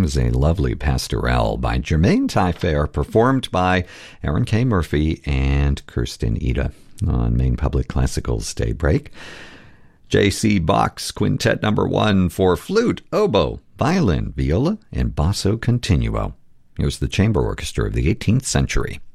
is a lovely pastorelle by Jermaine Taillefer, performed by Aaron K. Murphy and Kirsten Ida on Maine Public Classical's Daybreak. J.C. Bach's Quintet No. 1 for flute, oboe, violin, viola, and basso continuo. Here's the chamber orchestra of the 18th century.